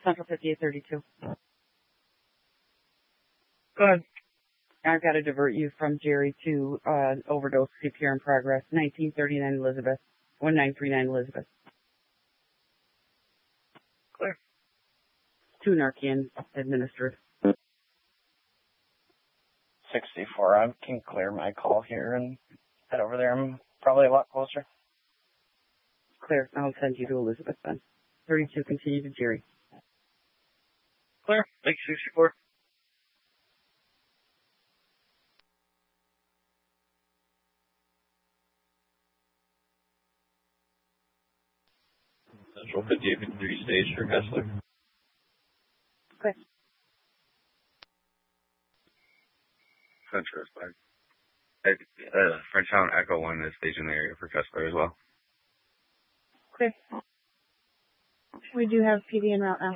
Central 5832. Go ahead. I've got to divert you from Jerry to overdose CPR in progress. 1939 Elizabeth. 1939 Elizabeth. Clear. 2 Narcan administered. 64. I can clear my call here and head over there. I'm probably a lot closer. Clear. I'll send you to Elizabeth then. 32, continue to Jerry. Clear. Thank you, 64. Central 5853 stage for Kessler. Clear. Central is fine. Frenchtown Echo 1 is staged in the area for Kessler as well. Clear. We do have PD en route now.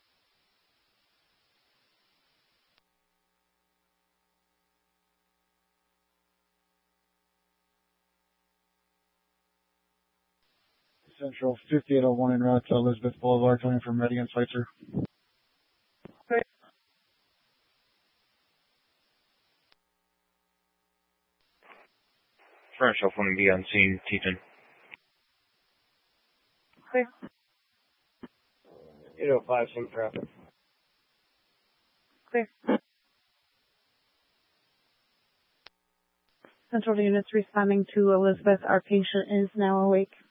Central 5801 en route to Elizabeth Boulevard, coming from Reading and Schweitzer. Clear. French off one be on scene, teaching. Clear. 805, some traffic. Clear. Central units responding to Elizabeth. Our patient is now awake.